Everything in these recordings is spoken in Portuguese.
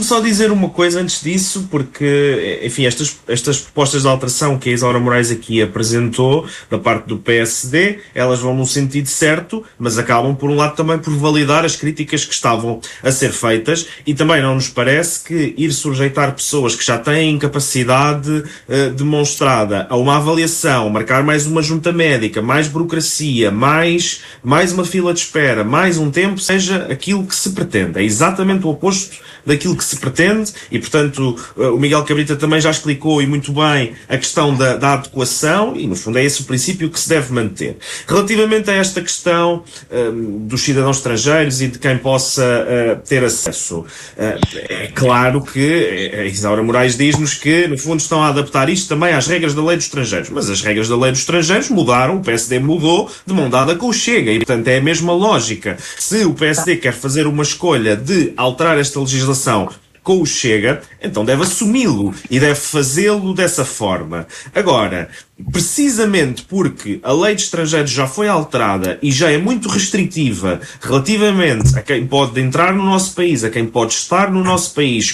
só dizer uma coisa antes disso, porque, enfim, estas propostas de alteração que a Isaura Moraes aqui apresentou, da parte do PSD, elas vão no sentido certo, mas acabam, por um lado, também por validar as críticas que estavam a ser feitas, e também não nos parece que ir sujeitar pessoas que já têm capacidade demonstrada a uma avaliação, marcar mais uma junta médica, mais burocracia, mais uma fila de espera, mais um tempo, seja aquilo que se pretende. É exatamente o oposto daquilo que se pretende e, portanto, o Miguel Cabrita também já explicou e muito bem a questão da adequação e, no fundo, é esse o princípio que se deve manter. Relativamente a esta questão dos cidadãos estrangeiros e de quem possa ter acesso, é claro que a Isaura Moraes diz-nos que, no fundo, estão a adaptar isto também às regras da lei dos estrangeiros, mas as regras da lei dos estrangeiros mudaram, o PSD mudou de mão dada com o Chega e, portanto, é a mesma lógica. Se o PSD quer fazer uma escolha de alterar esta legislação com o Chega, então deve assumi-lo e deve fazê-lo dessa forma. Agora, precisamente porque a lei de estrangeiros já foi alterada e já é muito restritiva relativamente a quem pode entrar no nosso país, a quem pode estar no nosso país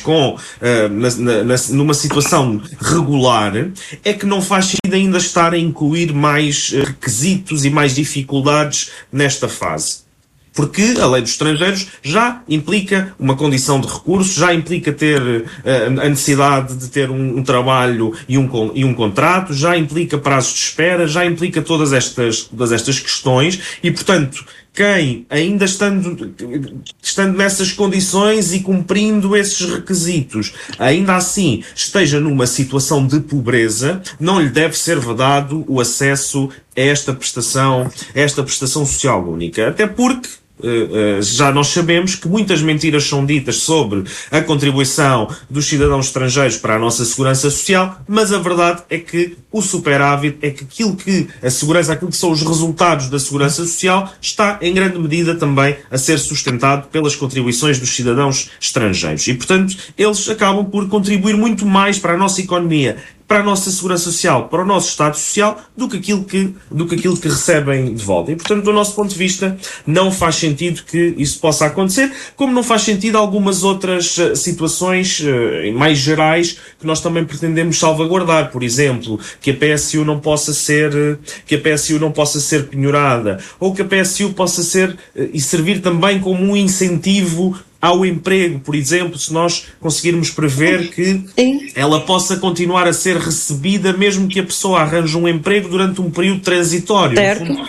numa situação regular, é que não faz sentido ainda estar a incluir mais requisitos e mais dificuldades nesta fase. Porque a lei dos estrangeiros já implica uma condição de recurso, já implica ter a necessidade de ter um trabalho e um contrato, já implica prazos de espera, já implica todas estas questões e, portanto, quem, ainda estando nessas condições e cumprindo esses requisitos, ainda assim esteja numa situação de pobreza, não lhe deve ser vedado o acesso a esta prestação social única. Até porque já nós sabemos que muitas mentiras são ditas sobre a contribuição dos cidadãos estrangeiros para a nossa segurança social, mas a verdade é que o superávit é que aquilo que são os resultados da segurança social está em grande medida também a ser sustentado pelas contribuições dos cidadãos estrangeiros. E, portanto, eles acabam por contribuir muito mais para a nossa economia, para a nossa segurança social, para o nosso Estado Social, do que aquilo que recebem de volta. E, portanto, do nosso ponto de vista, não faz sentido que isso possa acontecer, como não faz sentido algumas outras situações mais gerais que nós também pretendemos salvaguardar. Por exemplo, que a PSU não possa ser penhorada, ou que a PSU possa ser e servir também como um incentivo ao emprego, por exemplo, se nós conseguirmos prever que ela possa continuar a ser recebida mesmo que a pessoa arranje um emprego durante um período transitório. Certo. No fundo,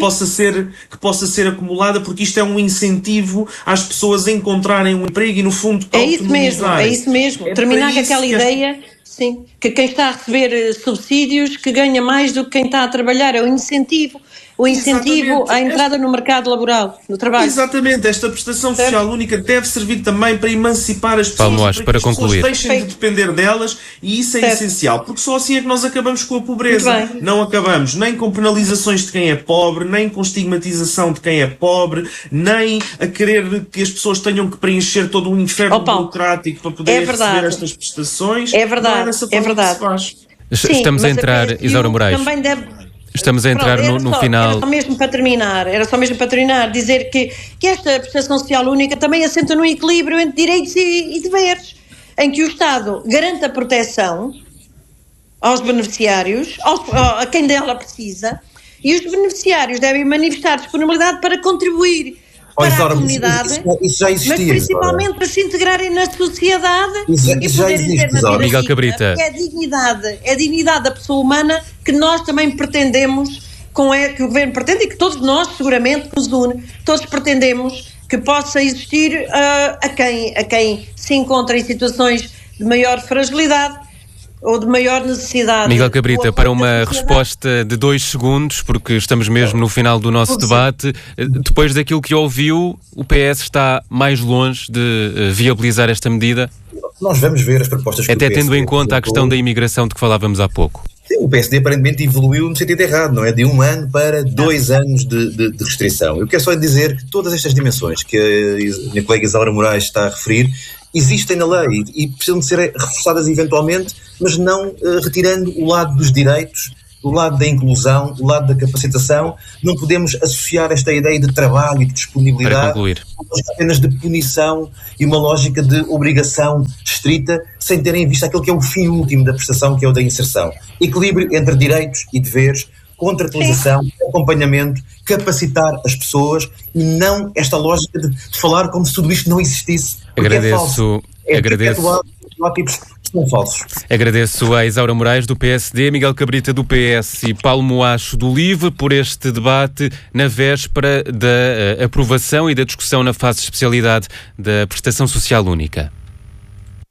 que possa ser acumulada, porque isto é um incentivo às pessoas a encontrarem um emprego e, no fundo, autonomizarem. É isso mesmo. Terminar com aquela ideia, sim, que quem está a receber subsídios que ganha mais do que quem está a trabalhar. É um incentivo. O incentivo à entrada no mercado laboral, no trabalho. Exatamente, esta prestação social única deve servir também para emancipar as pessoas, para concluir. As pessoas deixem de depender delas, e isso é essencial, porque só assim é que nós acabamos com a pobreza. Não acabamos nem com penalizações de quem é pobre, nem com estigmatização de quem é pobre, nem a querer que as pessoas tenham que preencher todo um inferno burocrático para poderem receber estas prestações. É verdade, é verdade. Que se faz. Estamos a entrar, Isaura Moraes. Também deve... Estamos a entrar no final. Era só mesmo para terminar, dizer que esta prestação social única também assenta num equilíbrio entre direitos e deveres, em que o Estado garante a proteção aos beneficiários, a quem dela precisa, e os beneficiários devem manifestar disponibilidade para contribuir para a comunidade, isso já existia, mas principalmente para se integrarem na sociedade e poderem ter na Miguel Cabrita. É a dignidade da pessoa humana que nós também pretendemos, que o Governo pretende e que todos nós, seguramente, nos une, todos pretendemos que possa existir a quem se encontra em situações de maior fragilidade ou de maior necessidade. Miguel Cabrita, para uma resposta de 2 segundos, porque estamos mesmo no final do nosso debate. Depois daquilo que ouviu, o PS está mais longe de viabilizar esta medida? Nós vamos ver as propostas que até tendo em conta a questão da imigração de que falávamos há pouco. Sim, o PSD aparentemente evoluiu no sentido errado, não é? De 1 ano para 2 anos de restrição. Eu quero só dizer que todas estas dimensões que a minha colega Isaura Moraes está a referir existem na lei e precisam de ser reforçadas eventualmente, mas não retirando o lado dos direitos o lado da inclusão, o lado da capacitação. Não podemos associar esta ideia de trabalho e de disponibilidade apenas de punição e uma lógica de obrigação estrita, sem ter em vista aquilo que é o fim último da prestação, que é o da inserção. Equilíbrio entre direitos e deveres, contratualização, acompanhamento, capacitar as pessoas e não esta lógica de falar como se tudo isto não existisse. Agradeço. São falsos. Agradeço a Isaura Moraes do PSD, Miguel Cabrita do PS e Paulo Moacho do LIVRE por este debate na véspera da aprovação e da discussão na fase de especialidade da Prestação Social Única.